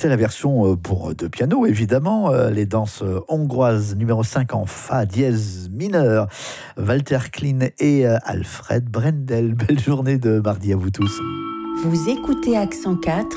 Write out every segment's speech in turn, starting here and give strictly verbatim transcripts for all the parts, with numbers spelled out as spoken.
C'est la version pour deux pianos, évidemment, les danses hongroises numéro cinq en fa dièse mineur. Walter Klein et Alfred Brendel. Belle journée de mardi à vous tous. Vous écoutez Accent quatre.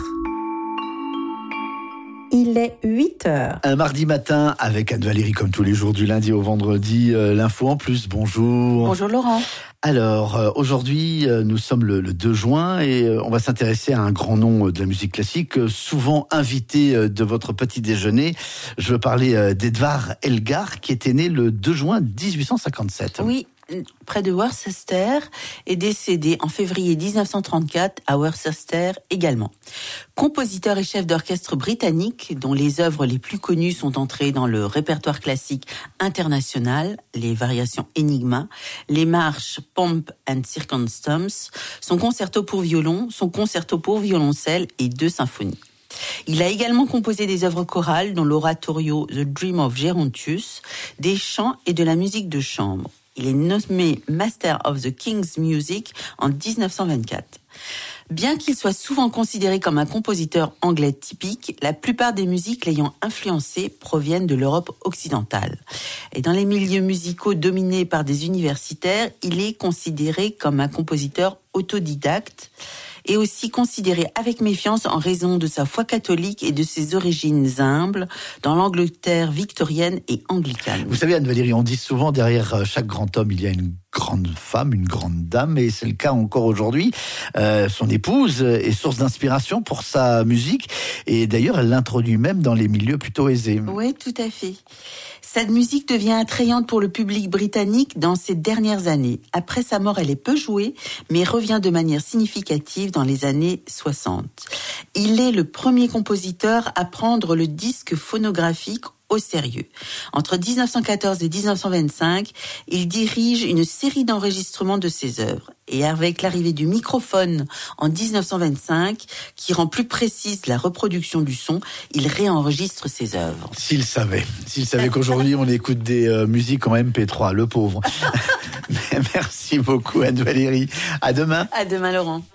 Il est huit heures. Un mardi matin avec Anne-Valérie, comme tous les jours du lundi au vendredi. Euh, L'info en plus, bonjour. Bonjour Laurent. Alors, euh, aujourd'hui, euh, nous sommes le, le deux juin et euh, on va s'intéresser à un grand nom de la musique classique, euh, souvent invité euh, de votre petit déjeuner. Je veux parler euh, d'Edvard Elgar, qui était né le deux juin dix-huit cent cinquante-sept. Oui, près de Worcester, est décédé en février dix-neuf cent trente-quatre à Worcester également. Compositeur et chef d'orchestre britannique, dont les œuvres les plus connues sont entrées dans le répertoire classique international, les variations Enigma, les marches Pomp and Circumstance, son concerto pour violon, son concerto pour violoncelle et deux symphonies. Il a également composé des œuvres chorales, dont l'oratorio The Dream of Gerontius, des chants et de la musique de chambre. Il est nommé Master of the King's Music en dix-neuf cent vingt-quatre. Bien qu'il soit souvent considéré comme un compositeur anglais typique, la plupart des musiques l'ayant influencé proviennent de l'Europe occidentale. Et dans les milieux musicaux dominés par des universitaires, il est considéré comme un compositeur autodidacte et aussi considéré avec méfiance en raison de sa foi catholique et de ses origines humbles dans l'Angleterre victorienne et anglicane. Vous savez, Anne-Valérie, on dit souvent derrière chaque grand homme, il y a une grande femme, une grande dame, et c'est le cas encore aujourd'hui. Euh, son épouse est source d'inspiration pour sa musique, et d'ailleurs, elle l'introduit même dans les milieux plutôt aisés. Oui, tout à fait. Cette musique devient attrayante pour le public britannique dans ces dernières années. Après sa mort, elle est peu jouée, mais revient de manière significative dans les années soixante. Il est le premier compositeur à prendre le disque phonographique au sérieux. Entre dix-neuf cent quatorze et dix-neuf cent vingt-cinq, il dirige une série d'enregistrements de ses œuvres. Et avec l'arrivée du microphone en dix-neuf cent vingt-cinq, qui rend plus précise la reproduction du son, il réenregistre ses œuvres. S'il savait, s'il savait qu'aujourd'hui on écoute des euh, musiques en M P trois, le pauvre. Merci beaucoup Anne-Valérie. À demain. À demain Laurent.